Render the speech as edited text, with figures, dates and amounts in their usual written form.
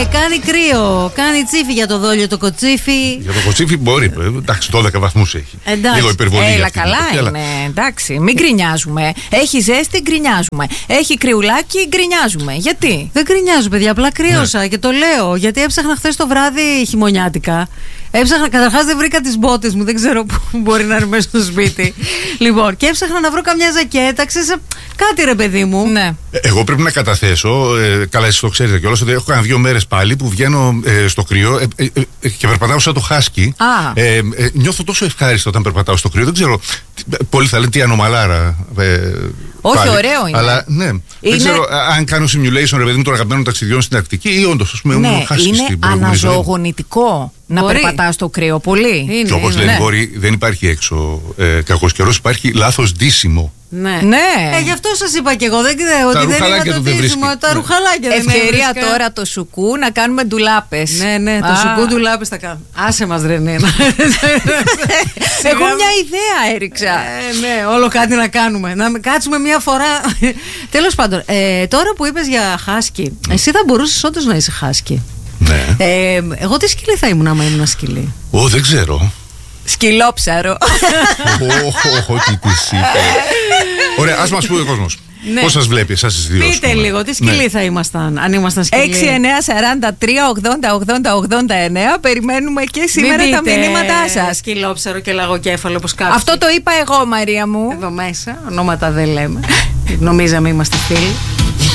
κάνει κρύο. Κάνει τσίφι για το δόλιο το κοτσίφι. Για το κοτσίφι μπορεί. Εντάξει, 12 βαθμούς έχει. Εντάξει. Λίγο υπερβολή. Έλα, καλά είναι. Εντάξει, μην γκρινιάζουμε. Έχει ζέστη, γκρινιάζουμε. Έχει κρυουλάκι, γκρινιάζουμε. Γιατί? Δεν γκρινιάζω, παιδιά. Απλά κρύωσα και το λέω. Γιατί έψαχνα χθες το βράδυ χειμωνιάτικα. Έψαχνα, καταρχάς δεν βρήκα τις μπότες μου, δεν ξέρω πού μπορεί να είναι μέσα στο σπίτι. Λοιπόν, και έψαχνα να βρω καμιά ζακέτα, ξέρεις, κάτι ρε παιδί μου. Ναι. Εγώ πρέπει να καταθέσω, καλά εσείς το ξέρετε κιόλας, ότι έχω κάνει 2 μέρες πάλι που βγαίνω στο κρύο και περπατάω σαν το χάσκι. Νιώθω τόσο ευχάριστο όταν περπατάω στο κρύο, δεν ξέρω, πολλοί θα λένε τι ανομαλάρα. Όχι, πάλι. ωραίο είναι. Αλλά ναι, δεν ξέρω αν κάνω simulation ρε παιδί μου των αγαπημένων ταξιδιών στην Αρκτική ή όντως, ας πούμε, ήμουν χάσκι στην προηγούμενη ζωή. Είναι αναζωογονητικό να περπατάς στο κρύο, πολύ. Και όπως λένε, δεν υπάρχει έξω κακός καιρός, υπάρχει λάθος ντύσιμο. Ναι. Γι' αυτό σας είπα και εγώ. Δεν ξέρω ότι δεν είναι το ντύσιμο. Τα ρουχαλάκια δεν είναι. Ευκαιρία τώρα το σουκού να κάνουμε ντουλάπες. Ναι, το σουκού ντουλάπες θα κάνουμε. Άσε μας ρε Νίνα. Εγώ μια ιδέα έριξα. Ναι, όλο κάτι να κάνουμε. Να κάτσουμε μια φορά. Τέλος πάντων, τώρα που είπες για χάσκι, εσύ θα μπορούσες όντως να είσαι χάσκι. Ναι. Εγώ τι σκυλί θα ήμουν άμα ήμουν σκυλί? Δεν ξέρω. Σκυλόψαρο. Όχι, τι είπε. Ωραία, ας μας πει ο κόσμος. Πώς σας βλέπει εσάς τις δύο? Πείτε λίγο, τι σκυλί θα ήμασταν αν ήμασταν σκυλί? 6-9-43-80-89. Περιμένουμε και σήμερα τα μηνύματά σας. Σκυλόψαρο και λαγοκέφαλο όπως κάποιοι. Αυτό το είπα εγώ, Μαρία μου. Εδώ μέσα, ονόματα δεν λέμε. Νομίζαμε είμαστε φίλοι.